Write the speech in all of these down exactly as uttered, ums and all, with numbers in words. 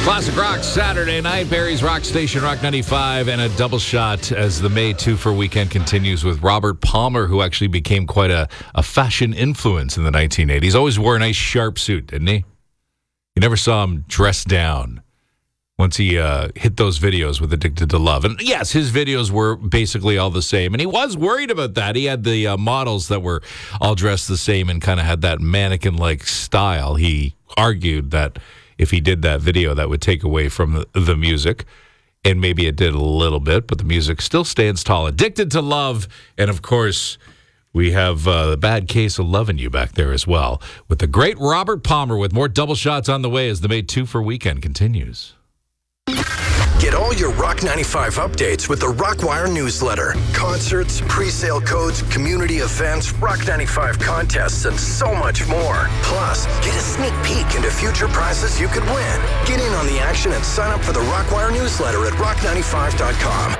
Classic Rock Saturday night, Barry's Rock Station, Rock ninety-five, and a double shot as the May two for weekend continues with Robert Palmer, who actually became quite a, a fashion influence in the nineteen eighties. Always wore a nice sharp suit, didn't he? You never saw him dressed down once he uh, hit those videos with Addicted to Love. And yes, his videos were basically all the same, and he was worried about that. He had the uh, models that were all dressed the same and kind of had that mannequin-like style. He argued that if he did that video, that would take away from the, the music. And maybe it did a little bit, but the music still stands tall. Addicted to Love. And, of course, we have uh, the Bad Case of Loving You back there as well with the great Robert Palmer with more double shots on the way as the May two for weekend continues. Get all your Rock ninety-five updates with the Rockwire newsletter. Concerts, pre-sale codes, community events, Rock ninety-five contests, and so much more. Plus, get a sneak peek into future prizes you could win. Get in on the action and sign up for the Rockwire newsletter at rock ninety-five dot com.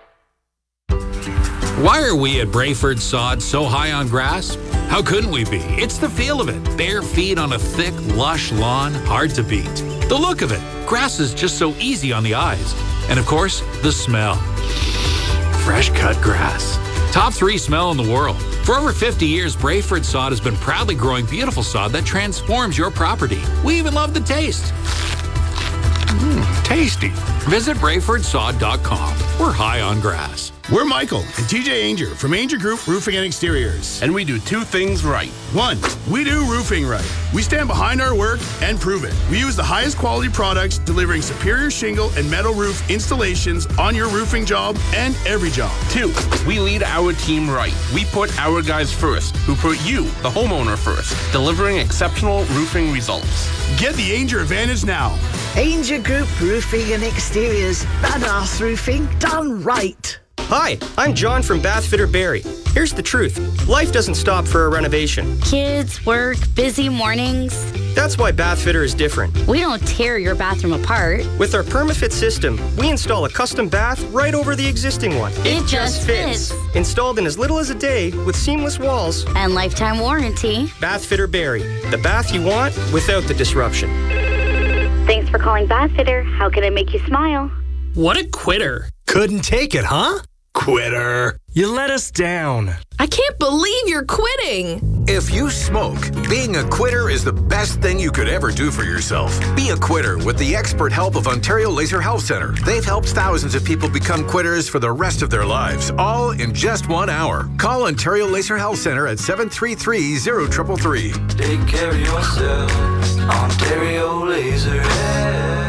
Why are we at Brayford Sod so high on grass? How couldn't we be? It's the feel of it. Bare feet on a thick, lush lawn, hard to beat. The look of it. Grass is just so easy on the eyes. And of course, the smell. Fresh cut grass. Top three smell in the world. For over fifty years, Brayford Sod has been proudly growing beautiful sod that transforms your property. We even love the taste. Mmm, tasty. Visit brayford sod dot com. We're high on grass. We're Michael and T J Ainger from Ainger Group Roofing and Exteriors. And we do two things right. One, we do roofing right. We stand behind our work and prove it. We use the highest quality products, delivering superior shingle and metal roof installations on your roofing job and every job. Two, we lead our team right. We put our guys first, who put you, the homeowner, first, delivering exceptional roofing results. Get the Ainger advantage now. Ainger Group Roofing and Exteriors. Badass roofing done right. Hi, I'm John from Bath Fitter Barrie. Here's the truth. Life doesn't stop for a renovation. Kids, work, busy mornings. That's why Bath Fitter is different. We don't tear your bathroom apart. With our PermaFit system, we install a custom bath right over the existing one. It, it just fits. fits. Installed in as little as a day with seamless walls. And lifetime warranty. Bath Fitter Barrie. The bath you want without the disruption. Thanks for calling Bath Fitter. How can I make you smile? What a quitter. Couldn't take it, huh? Quitter. You let us down. I can't believe you're quitting. If you smoke, being a quitter is the best thing you could ever do for yourself. Be a quitter with the expert help of Ontario Laser Health Centre. They've helped thousands of people become quitters for the rest of their lives, all in just one hour. Call Ontario Laser Health Centre at seven three three, zero three three three. Take care of yourself, Ontario Laser Health.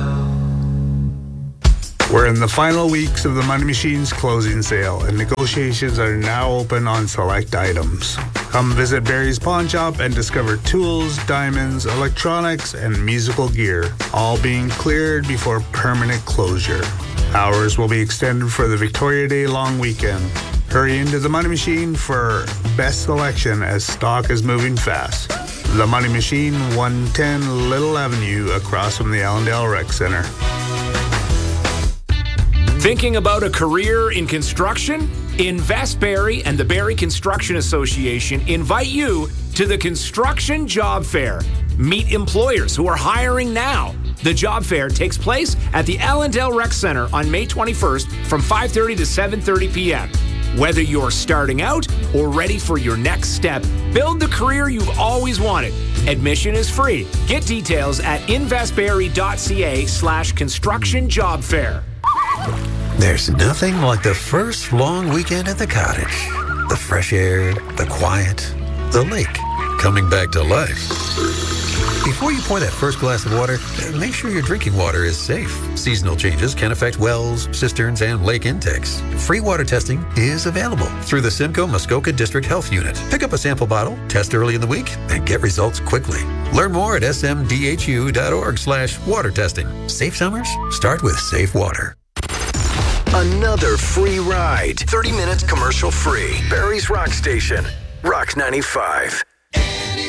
We're in the final weeks of the Money Machine's closing sale, and negotiations are now open on select items. Come visit Barry's Pawn Shop and discover tools, diamonds, electronics, and musical gear, all being cleared before permanent closure. Hours will be extended for the Victoria Day long weekend. Hurry into the Money Machine for best selection as stock is moving fast. The Money Machine, one ten Little Avenue, across from the Allendale Rec Center. Thinking about a career in construction? Invest Barrie and the Barrie Construction Association invite you to the Construction Job Fair. Meet employers who are hiring now. The job fair takes place at the Allendale Rec Center on May twenty-first from five thirty to seven thirty p.m. Whether you're starting out or ready for your next step, build the career you've always wanted. Admission is free. Get details at investbarrie.ca slash construction job fair. There's nothing like the first long weekend at the cottage. The fresh air, the quiet, the lake coming back to life. Before you pour that first glass of water, make sure your drinking water is safe. Seasonal changes can affect wells, cisterns, and lake intakes. Free water testing is available through the Simcoe Muskoka District Health Unit. Pick up a sample bottle, test early in the week, and get results quickly. Learn more at smdhu.org slash water testing. Safe summers start with safe water. Another free ride. thirty minutes commercial free. Barry's Rock Station. Rock ninety-five.